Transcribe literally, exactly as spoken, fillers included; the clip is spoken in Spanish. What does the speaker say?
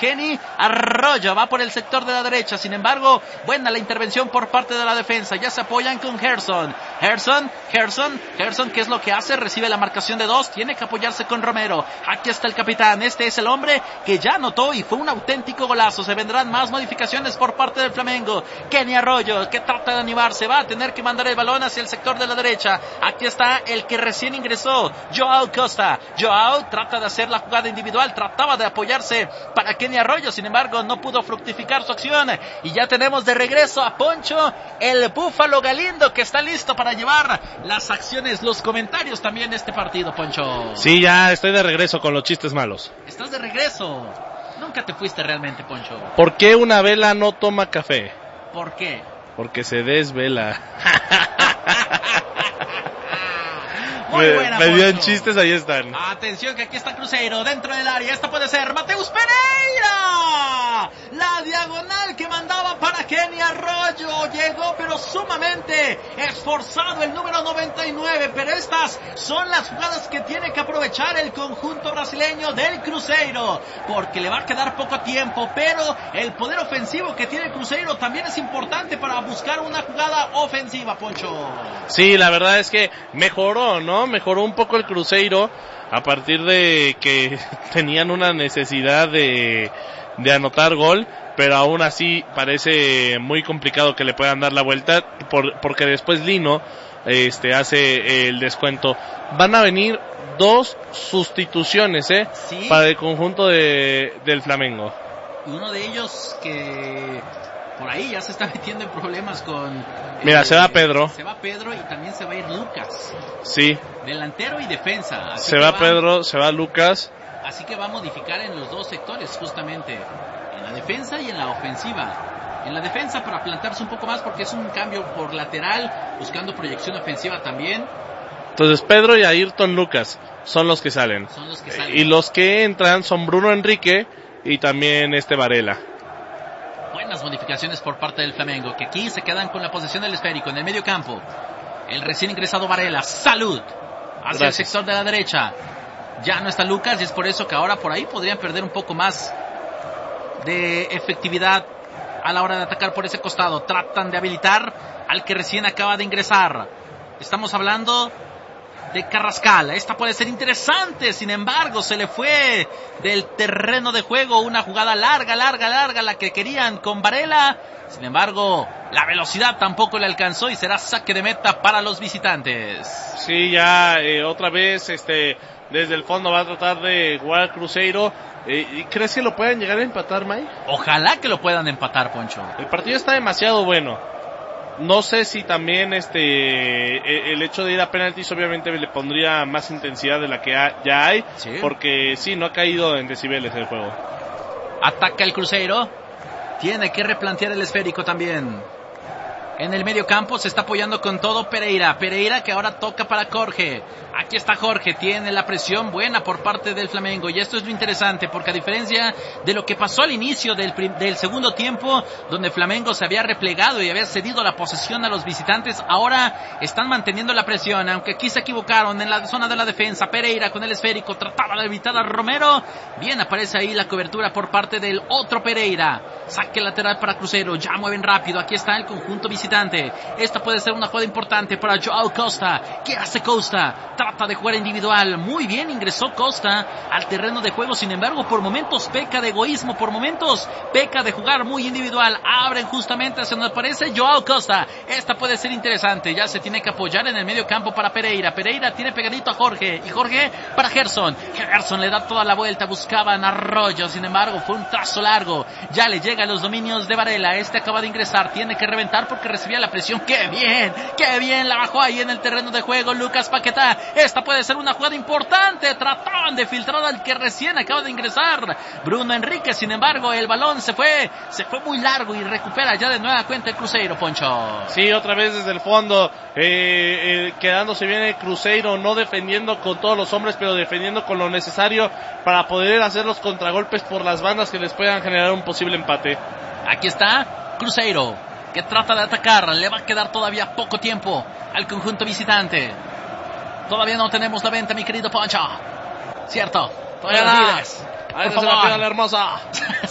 Kenny Arroyo, va por el sector de la derecha. Sin embargo, buena la intervención por parte de la defensa. Ya se apoyan con Gerson. Gerson, Gerson, Gerson, ¿qué es lo que hace? Recibe la marcación de dos, tiene que apoyarse con Romero. Aquí está el capitán, este es el hombre que ya anotó y fue un auténtico golazo. Se vendrán más modificaciones por parte del Flamengo. Kenny Arroyo, que trata de animarse, va a tener que mandar el balón hacia el sector de la derecha. Aquí está el que recién ingresó, Joao Costa. Joao trata de hacer la jugada individual, trataba de apoyarse para Kenny Arroyo, sin embargo no pudo fructificar su acción. Y ya tenemos de regreso a Poncho, el Búfalo Galindo, que está listo para llevar las acciones, los comentarios también de este partido, Poncho. Sí, ya estoy de regreso con los chistes malos. Estás de regreso. Nunca te fuiste realmente, Poncho. ¿Por qué una vela no toma café? ¿Por qué? Porque se desvela. Muy me, buena, me dieron Poncho. Chistes, ahí están. Atención que aquí está Cruzeiro dentro del área. Esta puede ser Mateus Pereira. La diagonal que mandaba para Kenny Arroyo. Llegó pero sumamente esforzado el número noventa y nueve. Pero estas son las jugadas que tiene que aprovechar el conjunto brasileño del Cruzeiro. Porque le va a quedar poco tiempo. Pero el poder ofensivo que tiene el Cruzeiro también es importante para buscar una jugada ofensiva, Poncho. Sí, la verdad es que mejoró, ¿no? Mejoró un poco el Cruzeiro a partir de que tenían una necesidad de, de anotar gol, pero aún así parece muy complicado que le puedan dar la vuelta por, porque después Lino este hace el descuento. Van a venir dos sustituciones, ¿eh? ¿Sí? Para el conjunto de, del Flamengo. Y uno de ellos que por ahí ya se está metiendo en problemas con... Mira, eh, se va Pedro. Se va Pedro y también se va a ir Lucas. Sí. Delantero y defensa. Así se va, va Pedro, se va Lucas. Así que va a modificar en los dos sectores, justamente. En la defensa y en la ofensiva. En la defensa para plantarse un poco más porque es un cambio por lateral, buscando proyección ofensiva también. Entonces Pedro y Ayrton Lucas son los que salen. Son los que salen. Y los que entran son Bruno Enrique y también este Varela. Buenas modificaciones por parte del Flamengo, que aquí se quedan con la posesión del esférico en el medio campo. El recién ingresado Varela, salud, hacia Gracias. El sector de la derecha. Ya no está Lucas y es por eso que ahora por ahí podrían perder un poco más de efectividad a la hora de atacar por ese costado. Tratan de habilitar al que recién acaba de ingresar. Estamos hablando de Carrascal. Esta puede ser interesante, sin embargo se le fue del terreno de juego una jugada larga, larga, larga, la que querían con Varela. Sin embargo, la velocidad tampoco le alcanzó y será saque de meta para los visitantes. Sí, ya eh, otra vez este desde el fondo va a tratar de jugar Cruzeiro. Eh, ¿Crees que lo puedan llegar a empatar, Mike? Ojalá que lo puedan empatar, Poncho. El partido está demasiado bueno. No sé si también este el hecho de ir a penaltis obviamente le pondría más intensidad de la que ha, ya hay, ¿sí? Porque sí, no ha caído en decibeles el juego. Ataca el Cruzeiro, tiene que replantear el esférico también. En el medio campo se está apoyando con todo Pereira. Pereira que ahora toca para Jorge. Aquí está Jorge, tiene la presión buena por parte del Flamengo. Y esto es lo interesante, porque a diferencia de lo que pasó al inicio del, prim- del segundo tiempo, donde Flamengo se había replegado y había cedido la posesión a los visitantes, ahora están manteniendo la presión, aunque aquí se equivocaron en la zona de la defensa. Pereira con el esférico trataba de evitar a Romero. Bien, aparece ahí la cobertura por parte del otro Pereira. Saque lateral para Cruzeiro, ya mueven rápido. Aquí está el conjunto visitante. Esta puede ser una jugada importante para Joao Costa. ¿Qué hace Costa? Trata de jugar individual. Muy bien, ingresó Costa al terreno de juego. Sin embargo, por momentos peca de egoísmo. Por momentos peca de jugar muy individual. Abren justamente hacia donde aparece Joao Costa. Esta puede ser interesante. Ya se tiene que apoyar en el medio campo para Pereira. Pereira tiene pegadito a Jorge. Y Jorge para Gerson. Gerson le da toda la vuelta. Buscaban a Arroyo. Sin embargo, fue un trazo largo. Ya le llega a los dominios de Varela. Este acaba de ingresar. Tiene que reventar porque recibía la presión. ¡Qué bien! ¡Qué bien! La bajó ahí en el terreno de juego Lucas Paquetá. Esta puede ser una jugada importante. Trataban de filtrar al que recién acaba de ingresar Bruno Enrique. Sin embargo, el balón se fue se fue muy largo y recupera ya de nueva cuenta el Cruzeiro, Poncho. Sí, otra vez desde el fondo eh, eh, quedándose bien el Cruzeiro, no defendiendo con todos los hombres, pero defendiendo con lo necesario para poder hacer los contragolpes por las bandas que les puedan generar un posible empate. Aquí está Cruzeiro, que trata de atacar. Le va a quedar todavía poco tiempo al conjunto visitante. Todavía no tenemos la venta, mi querido Poncho. Cierto. Todavía no. Por favor. La hermosa.